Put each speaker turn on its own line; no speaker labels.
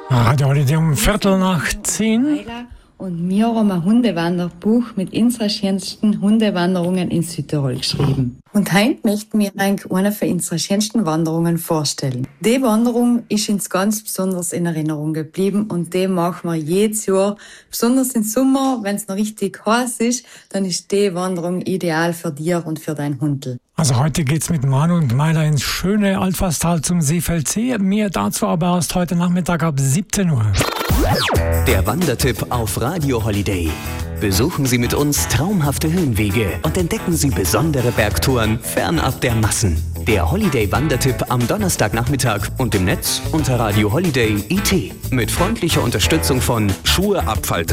Radio Holiday um 10:15.
Und wir haben ein Hundewanderbuch mit unseren schönsten Hundewanderungen in Südtirol geschrieben. Und heute möchten wir eigentlich eine von unseren schönsten Wanderungen vorstellen. Die Wanderung ist uns ganz besonders in Erinnerung geblieben und die machen wir jedes Jahr. Besonders im Sommer, wenn es noch richtig heiß ist, dann ist die Wanderung ideal für dir und für dein Hundel.
Also heute geht's mit Manu und Maila ins schöne Altwastal zum Seefeldsee. Mehr dazu aber erst heute Nachmittag ab 17 Uhr.
Der Wandertipp auf Radio Holiday. Besuchen Sie mit uns traumhafte Höhenwege und entdecken Sie besondere Bergtouren fernab der Massen. Der Holiday-Wandertipp am Donnerstagnachmittag und im Netz unter Radio Holiday IT. Mit freundlicher Unterstützung von Schuhe Abfallteil.